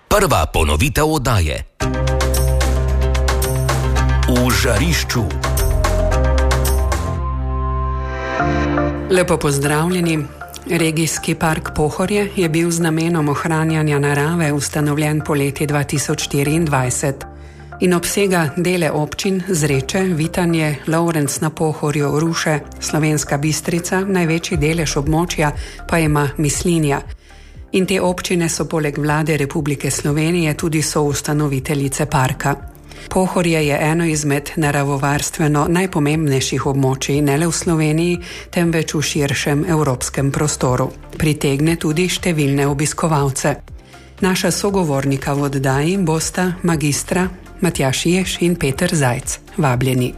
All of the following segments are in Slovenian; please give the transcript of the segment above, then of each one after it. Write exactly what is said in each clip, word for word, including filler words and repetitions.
Prva ponovitev oddaje. V žarišču. Lepo pozdravljeni. Regijski park Pohorje je bil z namenom ohranjanja narave ustanovljen poleti dva tisoč štiriindvajset in obsega dele občin Zreče, Vitanje, Lovrenc na Pohorju, Ruše, Slovenska Bistrica, največji delež območja pa ima Mislinja. In te občine so poleg Vlade Republike Slovenije tudi soustanoviteljice parka. Pohorje je eno izmed naravovarstveno najpomembnejših območij ne le v Sloveniji, temveč v širšem evropskem prostoru. Pritegne tudi številne obiskovalce. Naša sogovornika v oddaji bosta magistra Matjaž Jež in Peter Zajc. Vabljeni.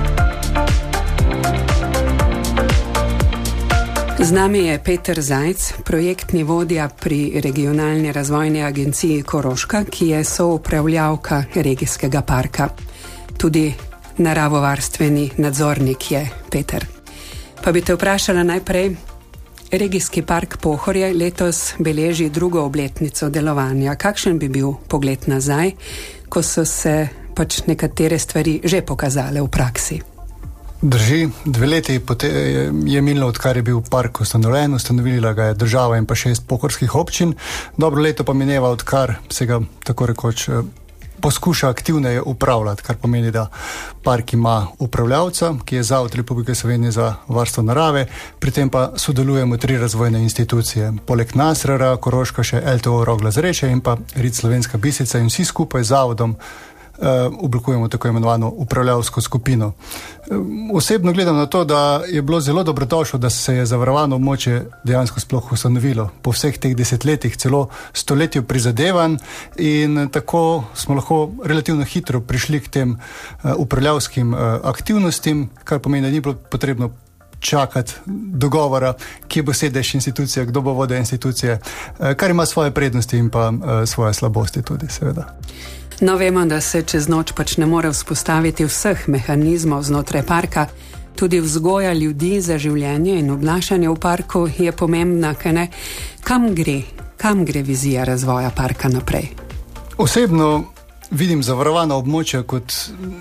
Z nami je Peter Zajc, projektni vodja pri Regionalni razvojni agenciji Koroška, ki je soupravljavka regijskega parka. Tudi naravovarstveni nadzornik je Peter. Pa bi te vprašala najprej, regijski park Pohorje letos beleži drugo obletnico delovanja. Kakšen bi bil pogled nazaj, ko so se pač nekatere stvari že pokazale v praksi? Drži, dve leti je minilo, odkar je bil park ustanovljen, ustanovila ga je država in pa šest pohorskih občin. Dobro leto pa mineva, odkar se ga tako rekoč poskuša aktivneje upravljati, kar pomeni, da park ima upravljavca, ki je Zavod Republike Slovenije za varstvo narave, pri tem pa sodelujemo tri razvojne institucije. Poleg nas, R R A Koroška, še L T O Rogla Zreče in pa R I T Slovenska Bistrica in vsi skupaj z zavodom Uh, oblikujemo tako imenovano upravljavsko skupino. Uh, osebno gledam na to, da je bilo zelo dobrodošlo, da se je zavarovano območje dejansko sploh ustanovilo po vseh teh desetletjih, celo stoletju prizadevanj, in tako smo lahko relativno hitro prišli k tem uh, upravljavskim uh, aktivnostim, kar pomeni, da ni bilo potrebno čakati dogovora, kje bo sedež institucije, kdo bo vodja institucije, uh, kar ima svoje prednosti in pa uh, svoje slabosti tudi, seveda. No, vemo, da se čez noč pač ne more vzpostaviti vseh mehanizmov znotraj parka. Tudi vzgoja ljudi za življenje in obnašanje v parku je pomembna, kaj ne? Kam gre? Kam gre vizija razvoja parka naprej? Osebno vidim zavarovana območja kot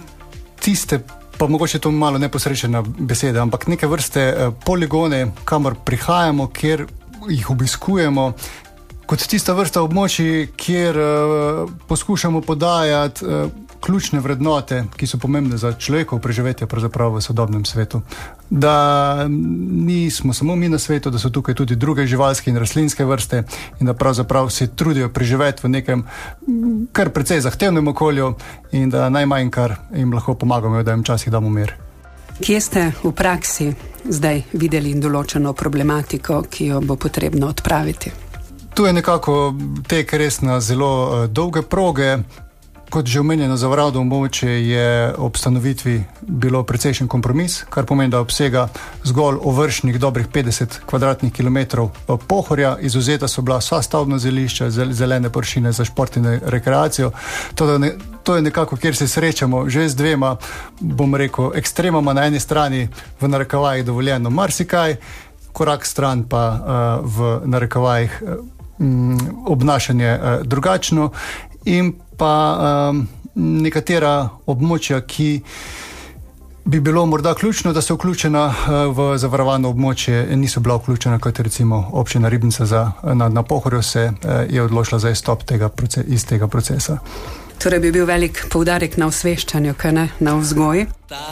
tiste, pa mogoče to malo neposrečena beseda, ampak neke vrste poligone, kamor prihajamo, kjer jih obiskujemo, kot tista vrsta območij, kjer uh, poskušamo podajati uh, ključne vrednote, ki so pomembne za človekov preživetje pravzaprav v sodobnem svetu. Da nismo samo mi na svetu, da so tukaj tudi druge živalske in rastlinske vrste in da pravzaprav se trudijo preživeti v nekem kar precej zahtevnem okolju in da najmanj, kar jim lahko pomagamo, da jim včasih damo mir. Kje ste v praksi zdaj videli določeno problematiko, ki jo bo potrebno odpraviti? Tu je nekako tek res na zelo uh, dolge proge. Kot že omenjeno, zavarovano območje je ob ustanovitvi bilo precejšen kompromis, kar pomeni, da obsega zgolj ovršnih dobrih petdeset kvadratnih kilometrov Pohorja. Izvzeta so bila vsa stavbna zemljišča, zelene površine za šport in rekreacijo. To, ne, to je nekako, kjer se srečamo že z dvema, bom rekel, ekstremama. Na eni strani v narekovajih dovoljeno marsikaj, korak stran pa uh, v narekovajih uh, obnašanje uh, drugačno in pa um, nekatera območja, ki bi bilo morda ključno, da so vključena uh, v zavarovano območje, niso bila vključena, kot recimo občina Ribnica za, na, na Pohorju se uh, je odločila za izstop tega proces, iz tega procesa. Torej bi bil velik poudarek na osveščanju, kaj ne, na vzgoji?